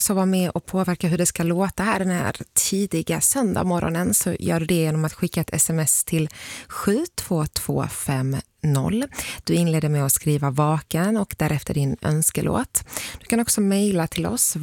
Så var med och påverka hur det ska låta här den här tidiga söndagmorgonen, så gör du det genom att skicka ett sms till 72250. Du inleder med att skriva vaken och därefter din önskelåt. Du kan också mejla till oss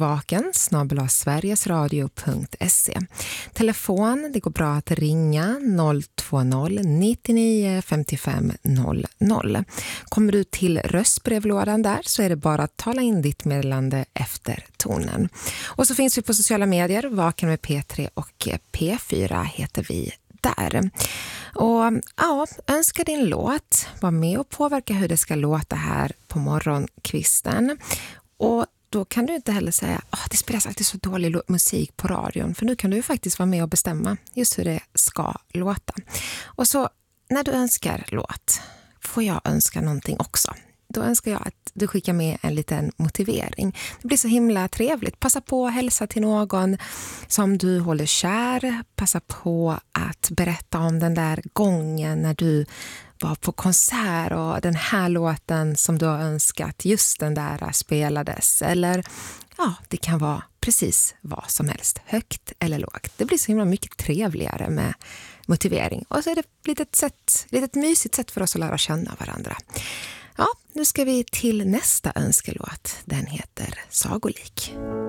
vaken@sverigesradio.se. Telefon, det går bra att ringa 020 99 55 00. Kommer du till röstbrevlådan där så är det bara att tala in ditt meddelande efter tonen. Och så finns vi på sociala medier, Vaken med P3 och P4 heter vi där. Och ja, önska din låt, var med och påverka hur det ska låta här på morgonkvisten. Och då kan du inte heller säga det spelas alltid så dålig musik på radion, för nu kan du faktiskt vara med och bestämma just hur det ska låta. Och så när du önskar låt får jag önska någonting också. Då önskar jag att du skickar med en liten motivering. Det blir så himla trevligt. Passa på att hälsa till någon som du håller kär. Passa på att berätta om den där gången när du var på konsert och den här låten som du har önskat, just den där spelades. Eller det kan vara precis vad som helst, högt eller lågt. Det blir så himla mycket trevligare med motivering. Och så är det ett litet mysigt sätt för oss att lära känna varandra. Ja, nu ska vi till nästa önskelåt. Den heter Sagolik.